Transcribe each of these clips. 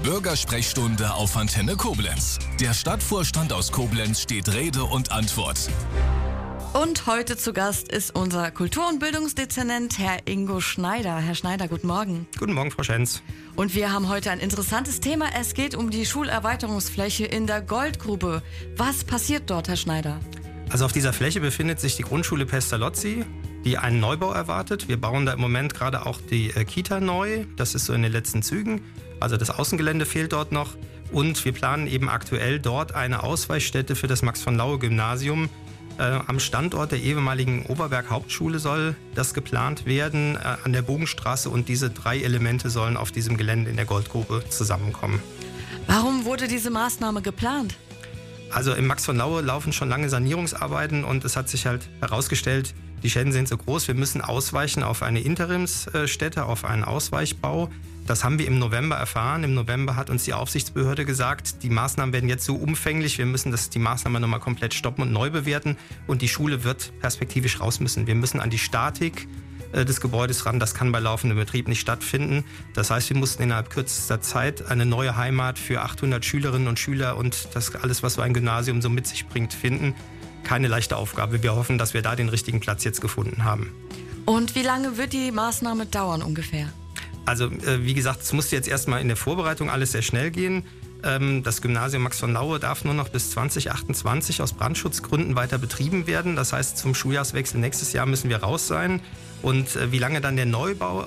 Bürgersprechstunde auf Antenne Koblenz. Der Stadtvorstand aus Koblenz steht Rede und Antwort. Und heute zu Gast ist unser Kultur- und Bildungsdezernent, Herr Ingo Schneider. Herr Schneider, guten Morgen. Guten Morgen, Frau Schenz. Und wir haben heute ein interessantes Thema. Es geht um die Schulerweiterungsfläche in der Goldgrube. Was passiert dort, Herr Schneider? Also auf dieser Fläche befindet sich die Grundschule Pestalozzi, die einen Neubau erwartet. Wir bauen da im Moment gerade auch die Kita neu. Das ist so in den letzten Zügen. Also das Außengelände fehlt dort noch. Und wir planen eben aktuell dort eine Ausweichstätte für das Max-von-Laue-Gymnasium. Am Standort der ehemaligen Oberberg-Hauptschule soll das geplant werden, an der Bogenstraße. Und diese 3 Elemente sollen auf diesem Gelände in der Goldgrube zusammenkommen. Warum wurde diese Maßnahme geplant? Also im Max von Laue laufen schon lange Sanierungsarbeiten und es hat sich halt herausgestellt, die Schäden sind so groß, wir müssen ausweichen auf eine Interimsstätte, auf einen Ausweichbau. Das haben wir im November erfahren. Im November hat uns die Aufsichtsbehörde gesagt, die Maßnahmen werden jetzt so umfänglich, wir müssen die Maßnahme nochmal komplett stoppen und neu bewerten und die Schule wird perspektivisch raus müssen. Wir müssen an die Statik des Gebäudes ran, das kann bei laufendem Betrieb nicht stattfinden. Das heißt, wir mussten innerhalb kürzester Zeit eine neue Heimat für 800 Schülerinnen und Schüler und das alles, was so ein Gymnasium so mit sich bringt, finden. Keine leichte Aufgabe. Wir hoffen, dass wir da den richtigen Platz jetzt gefunden haben. Und wie lange wird die Maßnahme dauern ungefähr? Also wie gesagt, es musste jetzt erstmal in der Vorbereitung alles sehr schnell gehen. Das Gymnasium Max von Laue darf nur noch bis 2028 aus Brandschutzgründen weiter betrieben werden. Das heißt, zum Schuljahrswechsel nächstes Jahr müssen wir raus sein. Und wie lange dann der Neubau,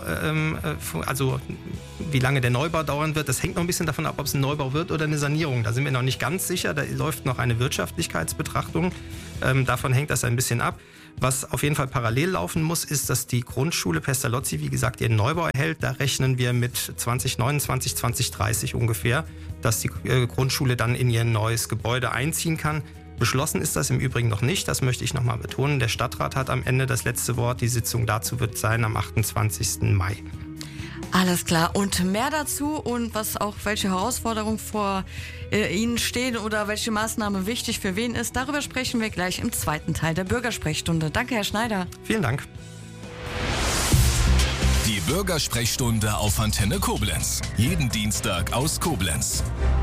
wie lange der Neubau dauern wird, das hängt noch ein bisschen davon ab, ob es ein Neubau wird oder eine Sanierung. Da sind wir noch nicht ganz sicher. Da läuft noch eine Wirtschaftlichkeitsbetrachtung. Davon hängt das ein bisschen ab. Was auf jeden Fall parallel laufen muss, ist, dass die Grundschule Pestalozzi, wie gesagt, ihren Neubau erhält. Da rechnen wir mit 2029, 2030 ungefähr, dass die Grundschule dann in ihr neues Gebäude einziehen kann. Beschlossen ist das im Übrigen noch nicht, das möchte ich nochmal betonen. Der Stadtrat hat am Ende das letzte Wort. Die Sitzung dazu wird sein am 28. Mai. Alles klar. Und mehr dazu und welche Herausforderungen vor Ihnen stehen oder welche Maßnahme wichtig für wen ist, darüber sprechen wir gleich im zweiten Teil der Bürgersprechstunde. Danke, Herr Schneider. Vielen Dank. Die Bürgersprechstunde auf Antenne Koblenz. Jeden Dienstag aus Koblenz.